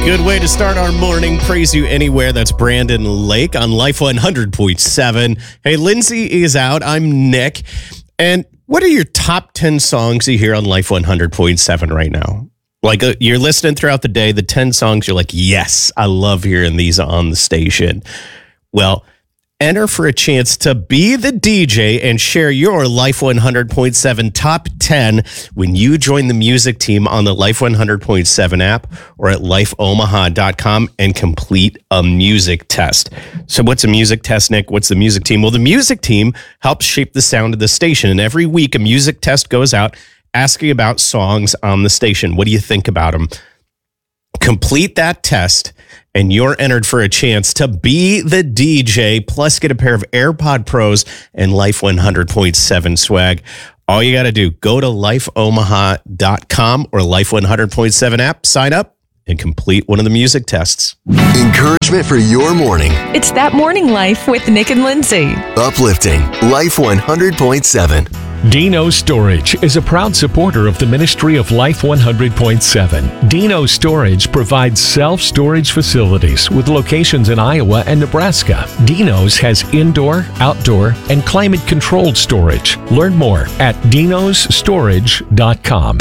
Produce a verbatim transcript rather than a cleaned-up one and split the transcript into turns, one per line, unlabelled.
Good way to start our morning. Praise You Anywhere. That's Brandon Lake on Life one hundred point seven. Hey, Lindsay is out. I'm Nick. And what are your top ten songs you hear on Life one hundred point seven right now? Like uh, you're listening throughout the day, the ten songs, you're like, yes, I love hearing these on the station. Well, enter for a chance to be the D J and share your Life one hundred point seven top ten when you join the music team on the Life one hundred point seven app or at life omaha dot com and complete a music test. So what's a music test, Nick? What's the music team? Well, the music team helps shape the sound of the station. And every week a music test goes out asking about songs on the station. What do you think about them? Complete that test, and you're entered for a chance to be the D J, plus get a pair of AirPod Pros and Life one hundred point seven swag. All you got to do, go to life omaha dot com or Life one hundred point seven app, sign up, and complete one of the music tests.
Encouragement for your morning.
It's That Morning Life with Nick and Lindsay.
Uplifting. Life one hundred point seven.
Dino Storage is a proud supporter of the ministry of Life one hundred point seven. Dino Storage provides self-storage facilities with locations in Iowa and Nebraska. Dino's has indoor, outdoor, and climate-controlled storage. Learn more at dinos storage dot com.